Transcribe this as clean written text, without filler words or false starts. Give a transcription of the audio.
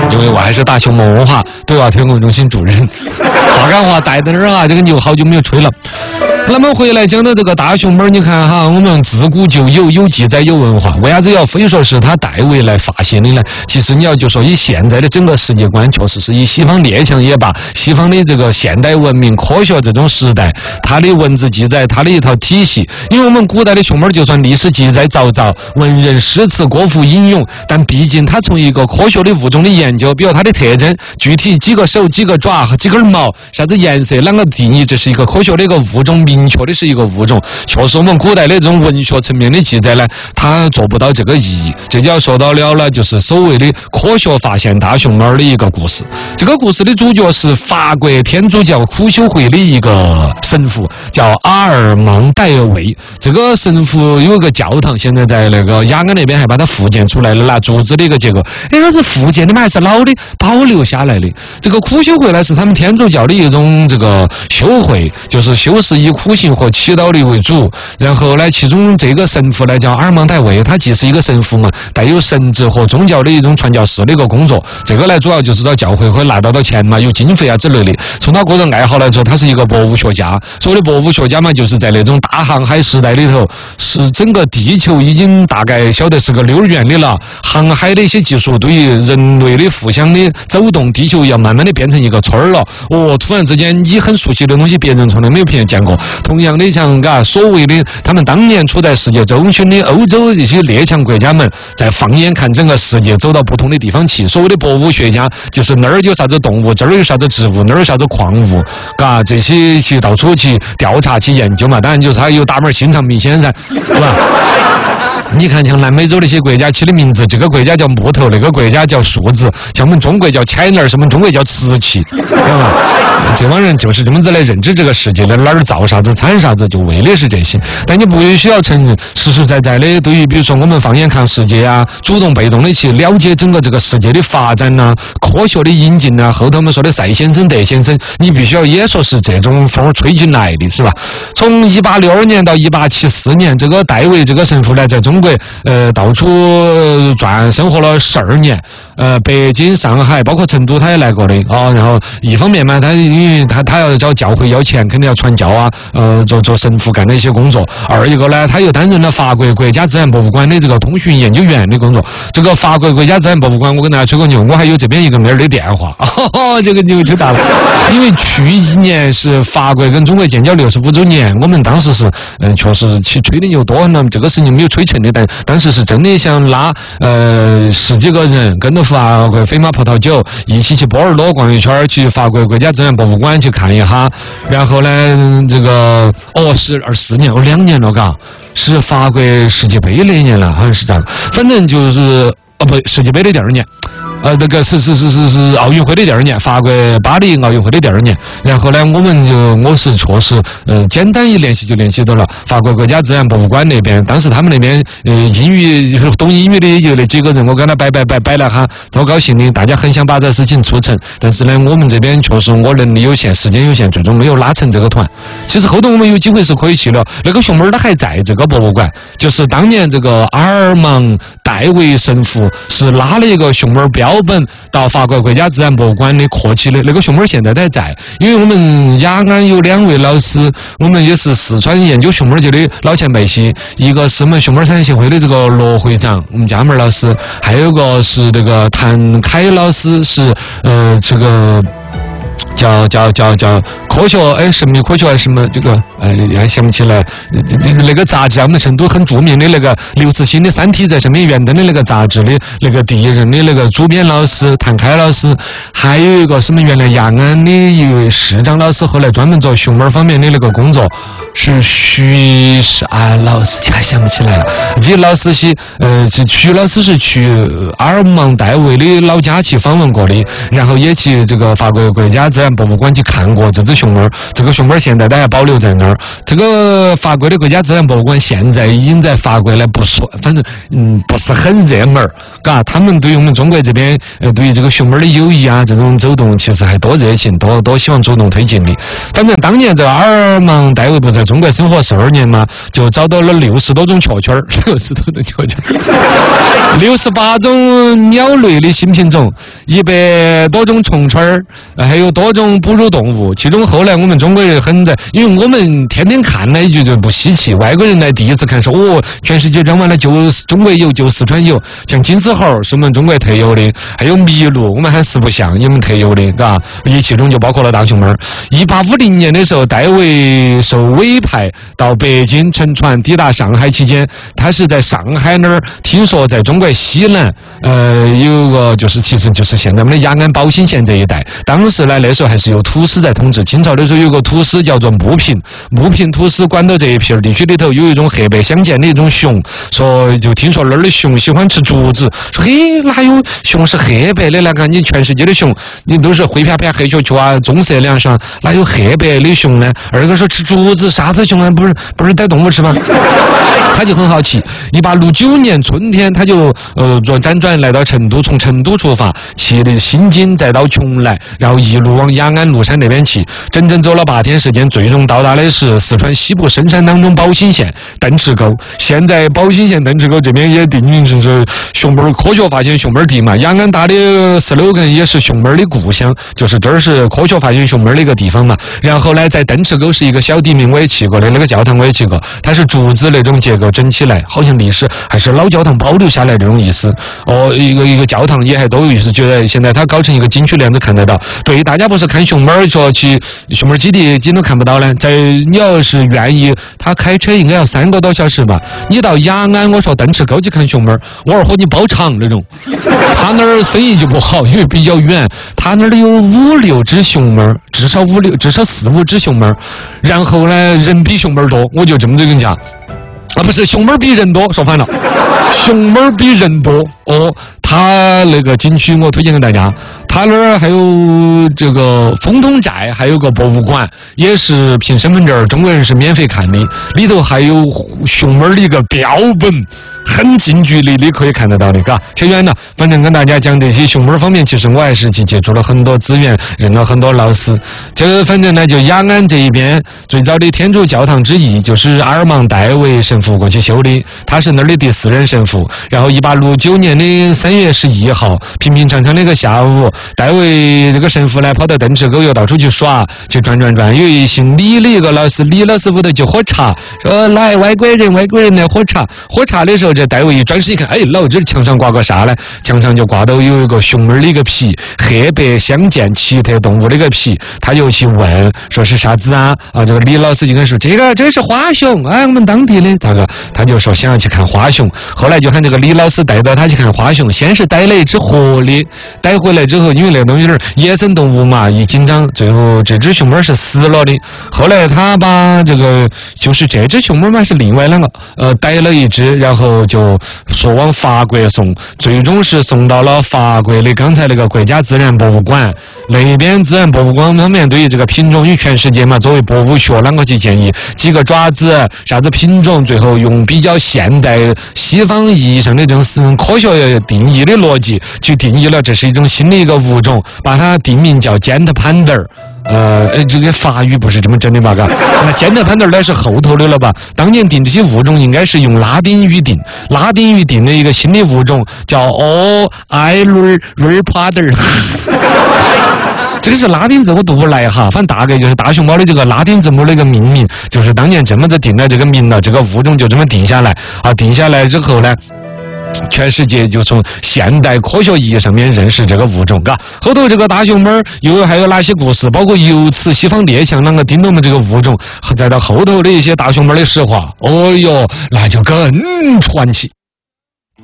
因为我还是大熊猫文化对外推广中心主任，话赶话带在那儿啊，这个牛好久没有吹了。那么回来讲到这个大熊猫，你看哈，我们自古就有记载有文化，为啥子要非说是他代为来发现的呢？其实你要就说以现在的整个世界观，确实是以西方列强也罢，西方的这个现代文明科学这种时代，它的文字记载，它的一套体系。因为我们古代的熊猫，就算历史记载凿凿，文人诗词歌赋引用，但毕竟它从一个科学的物种的研究，比如它的特征，具体几个手、几个爪、几根毛，啥子颜色，啷个定义，这是一个科学的一个物种，明确的是一个物种。确实，我们古代的这种文学层面的记载呢，它做不到这个意义。这就要说到了呢，就是所谓的科学发现大熊猫的一个故事。这个故事的主角是法国天主教苦修会的一个神父，叫阿尔芒戴维。这个神父有一个教堂，现在在那个雅安那边还把它复建出来了，拿竹子的一个结构。它是复建的嘛，还是老的保留下来的？这个苦修会呢，是他们天主教的一种这个修会，就是修士以苦行和祈祷的为主。然后呢，其中这个神父呢叫阿尔芒戴维，他既是一个神父嘛，带有神职和宗教的一种传教士的一个工作。这个呢，主要就是找教会会拿到钱嘛，有经费啊之类的。从他个人爱好来说，他是一个博物学家。所谓的博物学家嘛，就是在那种大航海时代里头，是整个地球已经大概晓得是个溜儿圆的了。航海的一些技术对于人类的互相的走动，地球要慢慢的变成一个村儿了。突然之间你很熟悉的东西，别人从来没有见过。同样的，像所谓的他们当年处在世界中心的欧洲这些列强国家们，在放眼看整个世界，走到不同的地方去。所谓的博物学家，就是那儿有啥子动物，这儿有啥子植物，那儿有啥子矿物，这些去到处去调查去研究嘛。当然就是他有大门欣赏明显噻，是吧？你看，像南美洲那些国家起的名字，这个国家叫木头，那个国家叫树子，像我们中国叫采哪儿，什么中国叫瓷器，对吧？这帮人就是这么子来认知这个世界的，哪儿造啥子产啥子，就为的是这些。但你不需要承认，实实在在的，对于比如说我们放眼看世界啊，主动被动的去了解整个这个世界的发展呐、科学的引进呐，后头我们说的赛先生、德先生，你必须要也说是这种风吹进来的，是吧？从1862年到1874年，这个戴维这个神父呢，在中国到处生活了12年，北京、上海，包括成都，他也来过的啊。然后一方面嘛，因为他要找教会要钱，肯定要传教啊，做神父干的一些工作。二一个呢，他又担任了法国国家自然博物馆的这个通讯研究员的工作。这个法国国家自然博物馆，我跟大家吹个牛，我还有这边一个妹儿的电话，这个牛吹大了。因为去年是法国跟中国建交65周年，我们当时是确实去吹的牛多很了，这个事情没有吹成的，但当时是真的想拉10几个人跟着法国飞马葡萄酒一起去波尔多逛一圈，去法国国家自然博物馆去看一下。然后呢，这个是24年，2年了，是法国世界杯那一年了，好像是这样。反正就是不，世界杯的第2年。这个是奥运会的第2年，法国巴黎奥运会的第2年。然后呢，我是确实简单一联系就联系到了法国国家自然博物馆那边。当时他们那边懂英语的有那几个人，我跟他摆了哈，都高兴的，大家很想把这事情促成。但是呢，我们这边确实我能力有限，时间有限，最终没有拉成这个团。其实后头我们有机会是可以去了，那个熊猫它还在这个博物馆，就是当年这个阿尔芒戴维神父是拉了一个熊猫标本到法国国家自然博物馆的客气的，那个熊猫现在都还在。因为我们雅安有2位老师，我们也是四川研究熊猫界的老前辈些，一个是我们熊猫产业协会的这个罗会长，我们家门老师，还有一个是这个谭凯老师，是这个叫科学神秘科学还是什么这个还想不起来。那个杂志啊，我们成都很著名的那个刘慈欣的《三体》在上面原登的那个杂志的那个第一任的那个主编老师谭凯老师，还有一个什么原来雅安的一位市长老师，后来专门做熊猫方面的那个工作，是徐老师，还想不起来了。这老师是徐老师是去阿尔芒戴维的老家去访问过的，然后也去这个法国国家自然然博物馆去看过这只熊猫，这个熊猫现在它还保留在那儿。这个法国的国家自然博物馆现在已经在法国呢不算，反正不是很热门，嘎，他们对于我们中国这边对于这个熊猫的友谊啊这种走动，其实还多热情，多希望主动推进的。反正当年这个阿尔芒戴维不在中国生活12年嘛，就找到了60多种雀雀，60多种雀雀，68种鸟类的新品种，100多种虫虫儿，还有多种哺乳动物。其中后来我们中国人因为我们天天看呢，也觉得不稀奇。外国人来第一次看说，全世界扔完了就中国有，就四川有。像金丝猴是我们中国特有的，还有麋鹿，我们喊四不像，也我们特有的，嘎。其中就包括了大熊猫。1850年的时候，戴维受委派到北京乘船抵达上海期间，他是在上海那儿听说在中国西南，有个其实就是现在我们的雅安宝兴县这一带。当时呢，那时候还是有土司在统治。清朝的时候有个土司叫做穆平土司管到这一片地区里头有一种黑白相间的一种熊，说就听说那儿的熊喜欢吃竹子，说嘿哪有熊是黑白的呢？看你全世界的熊，你都是灰啪啪黑球球啊，棕色的是吧？哪有黑白的熊呢？二个说吃竹子，啥子熊啊？不是带动物吃吗？他就很好奇。1869年春天，他就做辗转来到成都，从成都出发，骑的新津，再到邛崃，然后一路往雅安麓山那边去，整整走了8天时间，最终到达的是四川西部深山当中宝兴县邓池沟。现在宝兴县邓池沟这边也定名就是熊猫科学发现熊猫地嘛。雅安打的slogan也是熊猫的故乡，就是这儿是科学发现熊猫的一个地方嘛。然后呢，在邓池沟是一个小地名，我也去过的，那个教堂我也去过，它是竹子那种结构整起来，好像历史还是老教堂保留下来这种意思。一个教堂也还都有意思，觉得现在它搞成一个景区那样子看得到。对，大家不是看熊猫说去熊猫基地都看不到呢，你要是愿意，他开车应该要3个多小时吧。你到雅安，我说邓池沟去看熊猫，我二和你包场那种。他那儿生意就不好，因为比较远，他那儿有5、6只熊猫，至少4、5只熊猫，然后呢人比熊猫多，我就这么跟你讲。不是熊猫比人多，说反了，熊猫比人多哦。他那个景区我推荐给大家，他那儿还有这个风筒寨，还有个博物馆，也是凭身份证中国人是免费看的，里头还有熊猫的一个标本，很近距离的可以看得到的，嘎。扯远了，反正跟大家讲这些熊猫方面，其实我还是去接触了很多资源，认了很多老师。这反正呢，就雅安这一边最早的天主教堂之一，就是阿尔芒戴维神父过去修的，他是那儿的第4任神父。然后1869年的3月11号，平平常常的一个下午，戴维这个神父呢跑到邓池沟又到处去耍，去转。有一姓李的一个老师，李老师屋头就喝茶，说来外国人来喝茶。喝茶的时候，这戴维一转身一看，哎，老这墙上挂个啥呢？墙上就挂到有一个熊猫的一个皮，黑白相间奇特动物的一个皮。他就去问说是啥子啊？这个李老师就跟他说这个是花熊，我们当地的。他就说想要去看花熊，后来就喊这个李老师带到他去看花熊。先是带了一只活的，带回来之后，因为那个东西是野生动物嘛，一紧张，最后这只熊猫是死了的。后来他把这只熊猫嘛是另外2个带了一只，然后就说往法国送，最终是送到了法国的刚才那个国家自然博物馆那边。自然博物馆方面对于这个品种，因为全世界嘛，作为博物学啷个去建议几个爪子啥子品种，最后用比较现代西方意义上的这种科学定义的逻辑去定义了这是一种新的一个物种，把它定名叫 Giant Panda。这个法语不是这么整的吧？那尖头潘头呢是后头的了吧？当年定这些物种应该是用拉丁语定，拉丁语定的一个新的物种叫艾瑞帕德。这个是拉丁字我读不来哈，反正大概就是大熊猫的这个拉丁字母的一个命名，就是当年这么子定了这个名了，这个物种就这么定下来啊。定下来之后呢，全世界就从现代科学意义上面认识这个物种，嘎。后头这个大熊猫还有哪些故事？包括由此西方列强啷个盯到我们这个物种，再到后头的一些大熊猫的石化，哦哟，那就更传奇。